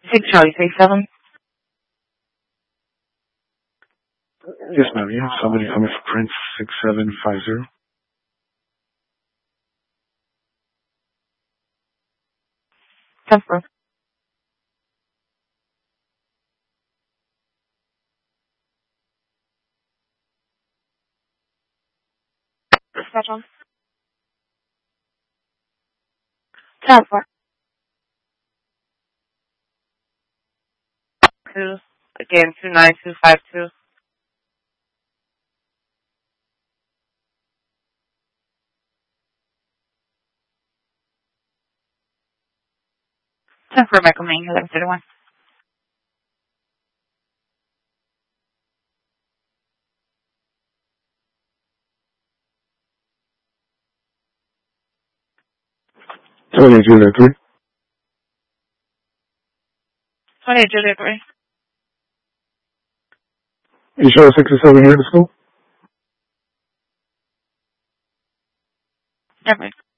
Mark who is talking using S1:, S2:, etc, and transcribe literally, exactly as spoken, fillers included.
S1: Six Charlie, six seven.
S2: Yes, ma'am. You have somebody coming for Prince six seven five zero.
S1: Ten four. Dispatch on. Ten four. Two. Again, two nine two five two. Ten four, Michael Maine, eleven thirty one.
S2: Twenty Juliet three.
S1: Twenty Juliet three.
S2: You sure six or seven here at the school?
S1: Never.